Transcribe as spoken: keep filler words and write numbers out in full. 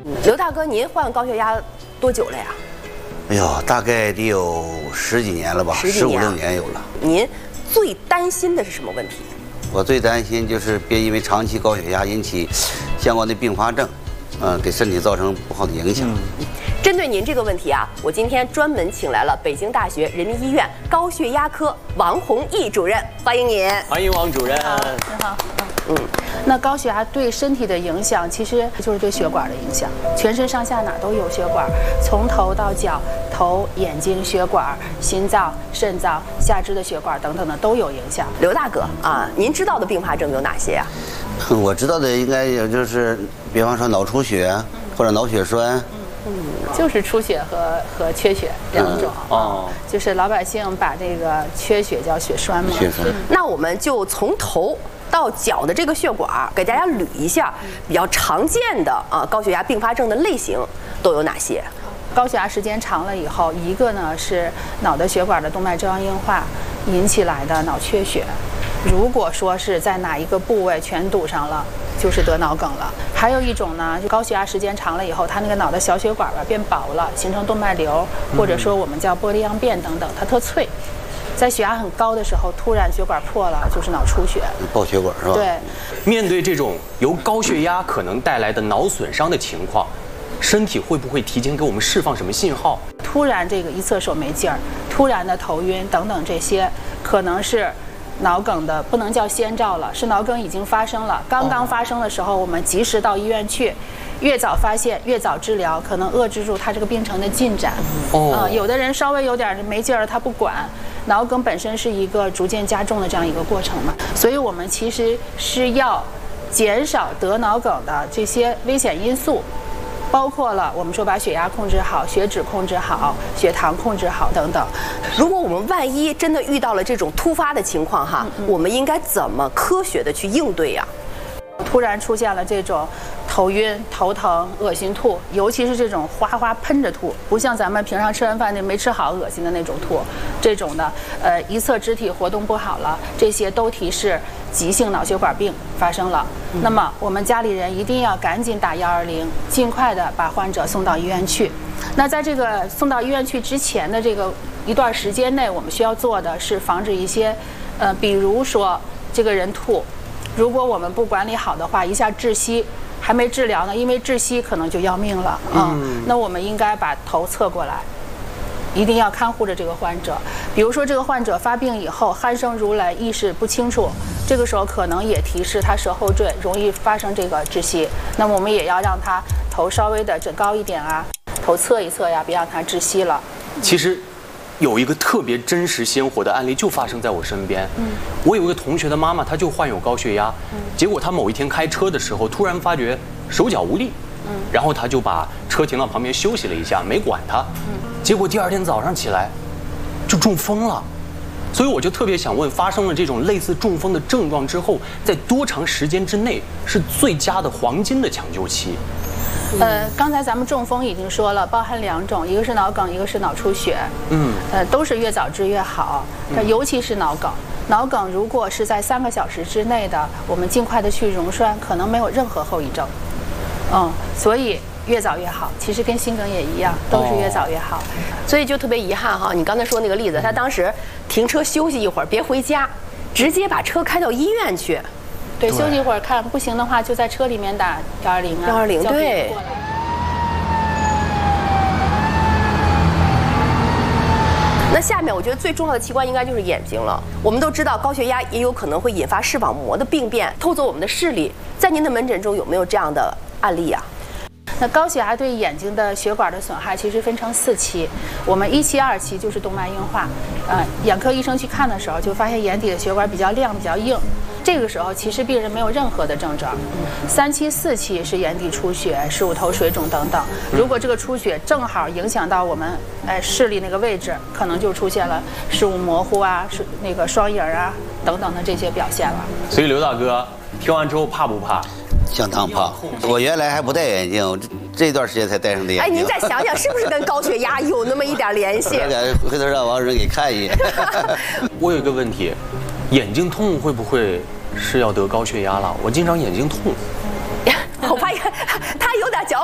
刘大哥，您患高血压多久了呀？ 哎呦，大概得有十几年了吧，十五六年有了。 您最担心的是什么问题？ 我最担心就是别因为长期高血压引起相关的并发症，嗯、呃，给身体造成不好的影响。 嗯针对您这个问题啊，我今天专门请来了北京大学人民医院高血压科王宏毅主任，欢迎您。 欢迎王主任。 你好。嗯，那高血压对身体的影响，其实就是对血管的影响，全身上下哪都有血管，从头到脚，头、眼睛、血管、心脏、肾脏、下肢的血管等等的都有影响。 刘大哥啊，您知道的并发症有哪些呀？ 我知道的应该也就是，比方说脑出血或者脑血栓。 嗯，就是出血和和缺血两种、 嗯、哦， 就是老百姓把这个缺血叫血栓嘛。 血栓。 那我们就从头到脚的这个血管，给大家捋一下比较常见的啊高血压并发症的类型都有哪些？ 高血压时间长了以后，一个呢是脑的血管的动脉粥样硬化引起来的脑缺血，如果说是在哪一个部位全堵上了，就是得脑梗了。还有一种呢，就高血压时间长了以后，它那个脑的小血管吧变薄了，形成动脉瘤，或者说我们叫玻璃样变等等，它特脆。在血压很高的时候，突然血管破了，就是脑出血， 爆血管是吧？ 对。 面对这种由高血压可能带来的脑损伤的情况，身体会不会提前给我们释放什么信号？ 突然这个一侧手没劲儿，突然的头晕等等，这些可能是脑梗的，不能叫先兆了，是脑梗已经发生了。刚刚发生的时候，我们及时到医院去，越早发现越早治疗，可能遏制住它这个病程的进展。哦、呃，有的人稍微有点没劲儿，他不管。脑梗本身是一个逐渐加重的这样一个过程嘛，所以我们其实是要减少得脑梗的这些危险因素。包括了我们说把血压控制好、血脂控制好、血糖控制好等等。 如果我们万一真的遇到了这种突发的情况哈，嗯嗯我们应该怎么科学的去应对呀？ 突然出现了这种头晕、头疼、恶心吐，尤其是这种哗哗喷着吐，不像咱们平常吃完饭那没吃好恶心的那种吐，这种的，呃，一侧肢体活动不好了，这些都提示急性脑血管病发生了。嗯、那么我们家里人一定要赶紧打幺二零，尽快的把患者送到医院去。那在这个送到医院去之前的这个一段时间内，我们需要做的是防止一些，呃，比如说这个人吐。如果我们不管理好的话，一下窒息，还没治疗呢，因为窒息可能就要命了啊、嗯嗯。那我们应该把头侧过来，一定要看护着这个患者。比如说这个患者发病以后鼾声如雷，意识不清楚，这个时候可能也提示他舌后坠，容易发生这个窒息。那么我们也要让他头稍微的枕高一点啊，头侧一侧呀，别让他窒息了。 其实有一个特别真实鲜活的案例就发生在我身边。嗯，我有一个同学的妈妈，她就患有高血压。嗯，结果她某一天开车的时候，突然发觉手脚无力。嗯，然后她就把车停到旁边休息了一下，没管她。嗯，结果第二天早上起来，就中风了。所以我就特别想问，发生了这种类似中风的症状之后，在多长时间之内是最佳的黄金的抢救期？ 呃，刚才咱们中风已经说了，包含两种，一个是脑梗，一个是脑出血。嗯，呃，都是越早治越好。嗯、尤其是脑梗，脑梗如果是在三个小时之内的，我们尽快的去溶栓，可能没有任何后遗症。嗯，所以越早越好。其实跟心梗也一样，都是越早越好。哦、 所以就特别遗憾哈，你刚才说那个例子，他当时停车休息一会儿，别回家，直接把车开到医院去。 对，休息一会儿，看不行的话，就在车里面打幺二零啊。 幺二零，对。那下面我觉得最重要的器官应该就是眼睛了。我们都知道高血压也有可能会引发视网膜的病变，偷走我们的视力。在您的门诊中有没有这样的案例啊？ 那高血压对眼睛的血管的损害其实分成四期，我们一期、二期就是动脉硬化，呃，眼科医生去看的时候就发现眼底的血管比较亮、比较硬，这个时候其实病人没有任何的症状。三期、四期是眼底出血、视乳头水肿等等，如果这个出血正好影响到我们哎视力那个位置，可能就出现了视物模糊啊、是那个双眼啊等等的这些表现了。 所以刘大哥听完之后怕不怕？ 相当怕，我原来还不戴眼镜，这这段时间才戴上的眼镜。 哎，您再想想，是不是跟高血压有那么一点联系？ 回头让王主任给看一眼。 我有一个问题，眼睛痛会不会是要得高血压了？我经常眼睛痛。